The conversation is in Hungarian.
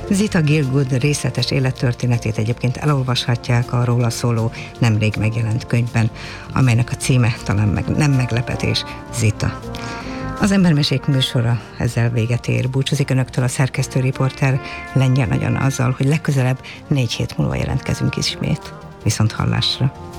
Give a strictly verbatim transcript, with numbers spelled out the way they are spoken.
Zita Gielgud részletes élettörténetét egyébként elolvashatják a róla szóló nemrég megjelent könyvben, amelynek a címe talán meg, nem meglepetés, Zita. Az Embermesék műsora ezzel véget ér. Búcsúzik önöktől a szerkesztő riporter Lengyel Nagyon azzal, hogy legközelebb négy hét múlva jelentkezünk ismét. Viszont hallásra!